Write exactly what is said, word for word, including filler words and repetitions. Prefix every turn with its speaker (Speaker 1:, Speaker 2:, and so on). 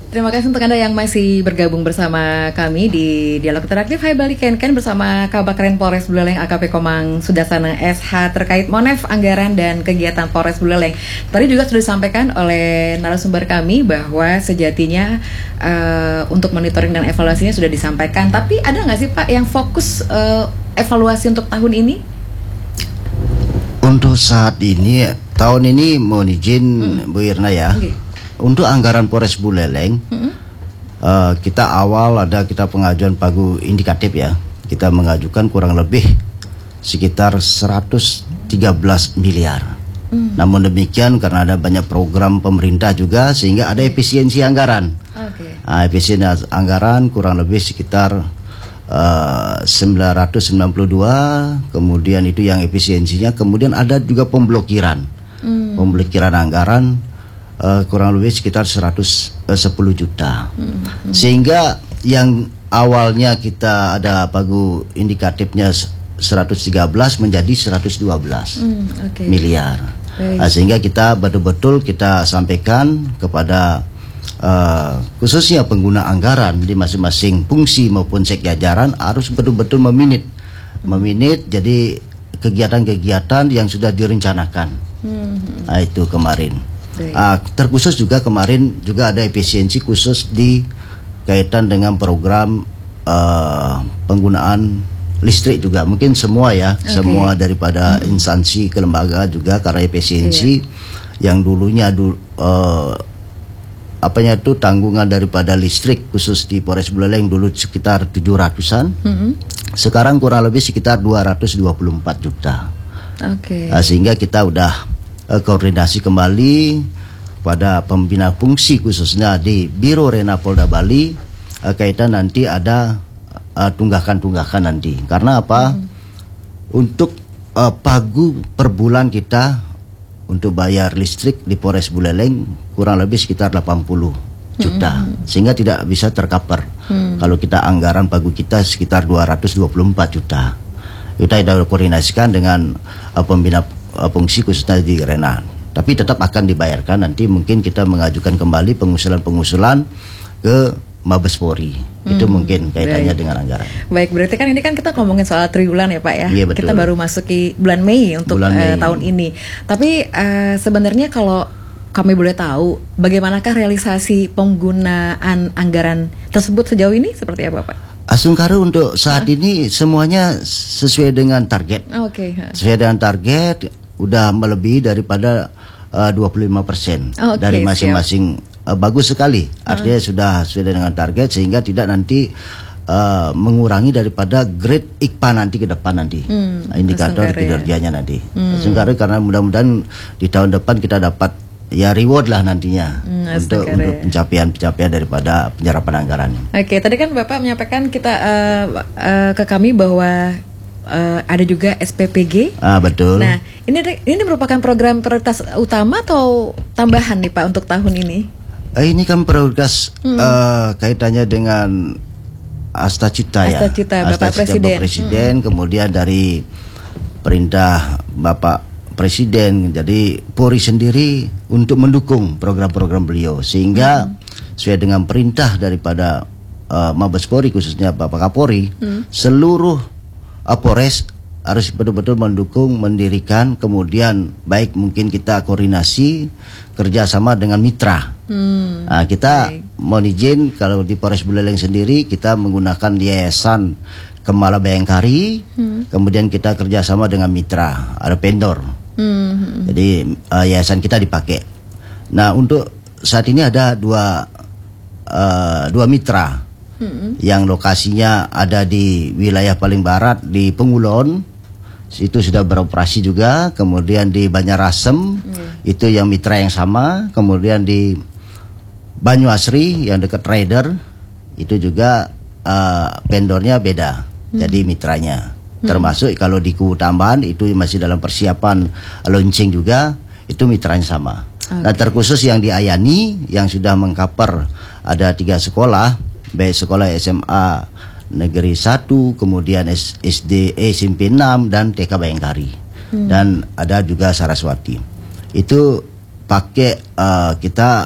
Speaker 1: Terima kasih untuk Anda yang masih bergabung bersama kami di Dialog Interaktif. Hai Bali Ken Ken bersama Kabak Kren Polres Buleleng A K P Komang Sudasana S H terkait Monef, anggaran dan kegiatan Polres Buleleng. Tadi juga sudah disampaikan oleh narasumber kami bahwa sejatinya uh, untuk monitoring dan evaluasinya sudah disampaikan. Tapi ada nggak sih Pak yang fokus uh, evaluasi untuk tahun ini?
Speaker 2: Untuk saat ini, tahun ini mohon izin hmm. Bu Irna ya. Okay. Untuk anggaran Polres Buleleng, mm-hmm. uh, kita awal ada kita pengajuan pagu indikatif ya. Kita mengajukan kurang lebih sekitar seratus tiga belas miliar. Mm. Namun demikian karena ada banyak program pemerintah juga sehingga ada efisiensi anggaran. Okay. Uh, efisiensi anggaran kurang lebih sekitar uh, sembilan ratus sembilan puluh dua. Kemudian itu yang efisiensinya. Kemudian ada juga pemblokiran. Mm. Pemblokiran anggaran. Uh, kurang lebih sekitar seratus sepuluh juta. Hmm. Sehingga yang awalnya kita ada pagu indikatifnya seratus tiga belas menjadi seratus dua belas hmm, okay. miliar. Nah, sehingga kita betul-betul kita sampaikan kepada uh, khususnya pengguna anggaran di masing-masing fungsi maupun sekjajaran harus betul-betul meminit meminit jadi kegiatan-kegiatan yang sudah direncanakan. Hmm. Nah, itu kemarin. Uh, terkhusus juga kemarin juga ada efisiensi khusus di kaitan dengan program uh, penggunaan listrik juga mungkin semua ya okay. semua daripada hmm. instansi kelembagaan juga karena efisiensi yeah. yang dulunya du, uh, apanya itu tanggungan daripada listrik khusus di Polres Buleleng dulu sekitar tujuh ratusan hmm. sekarang kurang lebih sekitar dua ratus dua puluh empat juta. Okay. Uh, sehingga kita udah koordinasi kembali pada pembina fungsi khususnya di Biro Rena Polda Bali uh, kaitan nanti ada uh, tunggakan-tunggakan nanti karena apa hmm. untuk uh, pagu per bulan kita untuk bayar listrik di Polres Buleleng kurang lebih sekitar delapan puluh juta hmm. sehingga tidak bisa tercover hmm. kalau kita anggaran pagu kita sekitar dua ratus dua puluh empat juta. Kita sudah koordinasikan dengan uh, pembina fungsi khususnya di Rena, tapi tetap akan dibayarkan nanti mungkin kita mengajukan kembali pengusulan-pengusulan ke Mabes Polri. Hmm, itu mungkin kaitannya baik. Dengan anggaran.
Speaker 1: Baik, berarti kan ini kan kita ngomongin soal triwulan ya Pak ya.
Speaker 2: Iya, betul.
Speaker 1: Kita baru masuki bulan Mei untuk bulan Mei. Uh, tahun ini. Tapi uh, sebenarnya kalau kami boleh tahu bagaimanakah realisasi penggunaan anggaran tersebut sejauh ini seperti apa Pak?
Speaker 2: Asungkaru untuk saat huh? ini semuanya sesuai dengan target.
Speaker 1: Oke. Okay.
Speaker 2: Sesuai dengan target, udah melebihi daripada uh, dua puluh lima persen okay, dari masing-masing. Uh, bagus sekali. Artinya uh. sudah sesuai dengan target sehingga tidak nanti uh, mengurangi daripada grade I K P A nanti ke depan nanti. Hmm, indikator kinerjanya nanti. Hmm. Asungkaru karena mudah-mudahan di tahun depan kita dapat ya reward lah nantinya hmm, untuk untuk pencapaian-pencapaian daripada penyerapan anggaran.
Speaker 1: Oke, tadi kan Bapak menyampaikan kita uh, uh, ke kami bahwa uh, ada juga S P P G.
Speaker 2: Ah, betul.
Speaker 1: Nah, ini ini merupakan program prioritas utama atau tambahan nih Pak untuk tahun ini?
Speaker 2: Eh, ini kan prioritas hmm. uh, kaitannya dengan Asta Cita ya.
Speaker 1: Asta Cita Bapak Asta Cita Presiden.
Speaker 2: Bapak Presiden hmm. kemudian dari perintah Bapak Presiden, jadi Polri sendiri untuk mendukung program-program beliau sehingga hmm. sesuai dengan perintah daripada uh, Mabes Polri khususnya Bapak Kapolri hmm. seluruh uh, Polres harus betul-betul mendukung mendirikan kemudian baik mungkin kita koordinasi kerjasama dengan mitra. Hmm. Nah, kita okay. mohon izin kalau di Polres Buleleng sendiri kita menggunakan yayasan Kemala Bayangkari, hmm. kemudian kita kerjasama dengan mitra ada vendor. Hmm. Jadi uh, yayasan kita dipakai. Nah untuk saat ini ada dua uh, dua mitra hmm. yang lokasinya ada di wilayah paling barat di Pengulon, itu sudah beroperasi juga. Kemudian di Banjarasem hmm. itu yang mitra yang sama. Kemudian di Banyuasri yang dekat Rider itu juga uh, vendornya beda. Hmm. Jadi mitranya. Termasuk kalau di Kubu Tambahan itu masih dalam persiapan launching juga, itu mitranya sama. Okay. Nah terkhusus yang di Ayani yang sudah mengcover ada tiga sekolah, baik sekolah S M A Negeri satu, kemudian S D S M P enam dan T K Bayangkari. Hmm. Dan ada juga Saraswati. Itu pakai uh, kita